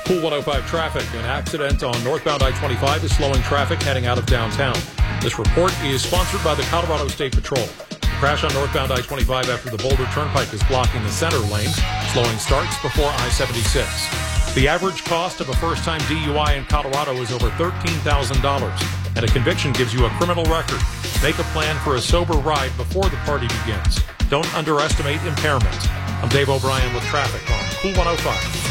Pool 105 traffic. An accident on northbound I-25 is slowing traffic heading out of downtown. This report is sponsored by the Colorado State Patrol. The crash on northbound I-25 after the Boulder Turnpike is blocking the center lane. Slowing starts before I-76. The average cost of a first-time DUI in Colorado is over $13,000, and a conviction gives you a criminal record. Make a plan for a sober ride before the party begins. Don't underestimate impairment. I'm Dave O'Brien with traffic on Pool 105.